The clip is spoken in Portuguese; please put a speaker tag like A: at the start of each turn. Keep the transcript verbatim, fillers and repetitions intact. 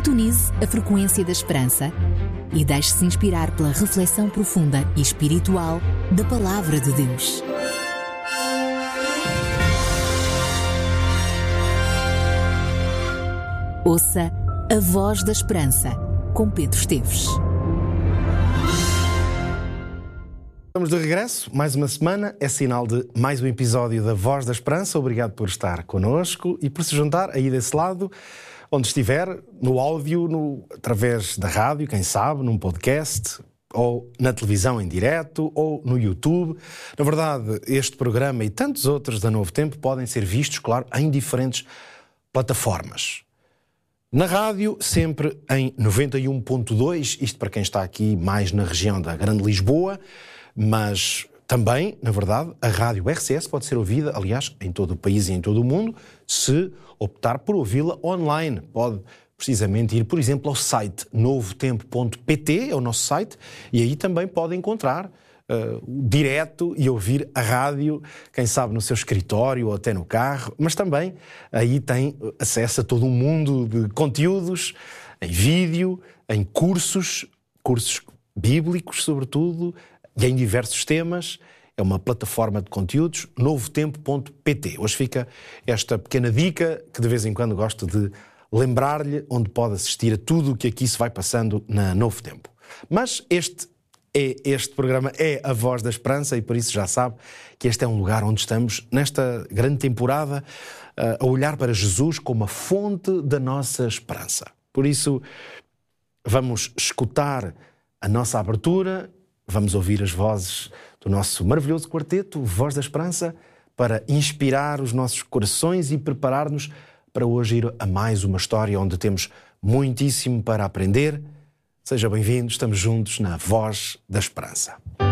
A: Sintonize a frequência da esperança e deixe-se inspirar pela reflexão profunda e espiritual da Palavra de Deus. Ouça a Voz da Esperança, com Pedro Esteves.
B: Estamos de regresso, mais uma semana, é sinal de mais um episódio da Voz da Esperança. Obrigado por estar connosco e por se juntar aí desse lado, onde estiver, no áudio, no, através da rádio, quem sabe, num podcast, ou na televisão em direto, ou no YouTube. Na verdade, este programa e tantos outros da Novo Tempo podem ser vistos, claro, em diferentes plataformas. Na rádio, sempre em noventa e um ponto dois, isto para quem está aqui mais na região da Grande Lisboa, mas também, na verdade, a rádio R C S pode ser ouvida, aliás, em todo o país e em todo o mundo, se optar por ouvi-la online. Pode precisamente ir, por exemplo, ao site novo tempo ponto pt, é o nosso site, e aí também pode encontrar uh, direto e ouvir a rádio, quem sabe no seu escritório ou até no carro, mas também aí tem acesso a todo um mundo de conteúdos, em vídeo, em cursos, cursos bíblicos sobretudo, e em diversos temas. É uma plataforma de conteúdos, novo tempo ponto pt. Hoje fica esta pequena dica que de vez em quando gosto de lembrar-lhe, onde pode assistir a tudo o que aqui se vai passando na Novo Tempo. Mas este, é, este programa é a Voz da Esperança e por isso já sabe que este é um lugar onde estamos, nesta grande temporada, a olhar para Jesus como a fonte da nossa esperança. Por isso, vamos escutar a nossa abertura. Vamos ouvir as vozes do nosso maravilhoso quarteto, Voz da Esperança, para inspirar os nossos corações e preparar-nos para hoje ir a mais uma história onde temos muitíssimo para aprender. Seja bem-vindo, estamos juntos na Voz da Esperança.